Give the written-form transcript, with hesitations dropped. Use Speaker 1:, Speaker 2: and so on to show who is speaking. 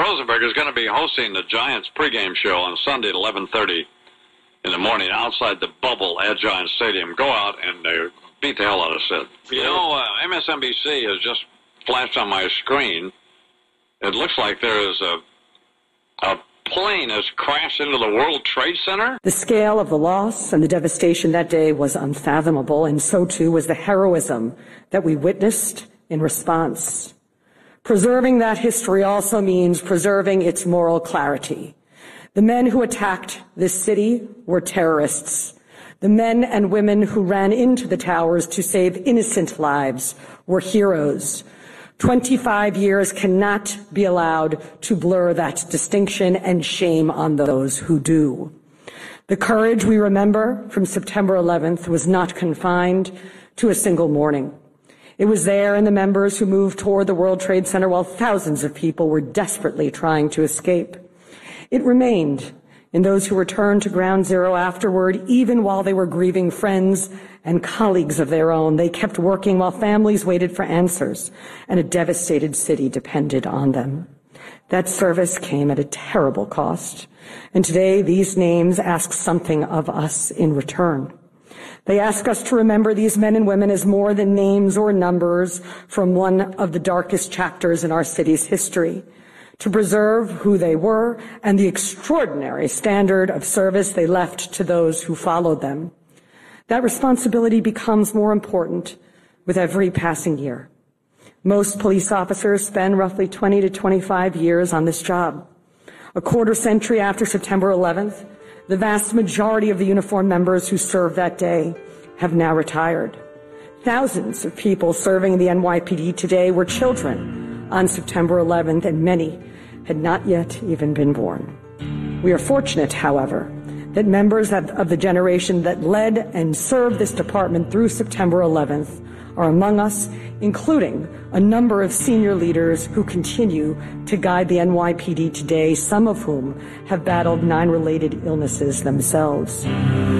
Speaker 1: Rosenberg is going to be hosting the Giants pregame show on Sunday at 11:30 in the morning outside the bubble at Giants Stadium. Go out and beat the hell out of Sid. You know, MSNBC has just flashed on my screen. It looks like there is a plane has crashed into the World Trade Center.
Speaker 2: The scale of the loss and the devastation that day was unfathomable, and so too was the heroism that we witnessed in response. Preserving that history also means preserving its moral clarity. The men who attacked this city were terrorists. The men and women who ran into the towers to save innocent lives were heroes. 25 years cannot be allowed to blur that distinction, and shame on those who do. The courage we remember from September 11th was not confined to a single morning. It was there in the members who moved toward the World Trade Center while thousands of people were desperately trying to escape. It remained in those who returned to Ground Zero afterward, even while they were grieving friends and colleagues of their own. They kept working while families waited for answers, and a devastated city depended on them. That service came at a terrible cost, and today these names ask something of us in return. They ask us to remember these men and women as more than names or numbers from one of the darkest chapters in our city's history, to preserve who they were and the extraordinary standard of service they left to those who followed them. That responsibility becomes more important with every passing year. Most police officers spend roughly 20 to 25 years on this job. A quarter century after September 11th, the vast majority of the uniformed members who served that day have now retired. Thousands of people serving in the NYPD today were children on September 11th, and many had not yet even been born. We are fortunate, however, that members of the generation that led and served this department through September 11th are among us, including a number of senior leaders who continue to guide the NYPD today, some of whom have battled 9 related illnesses themselves.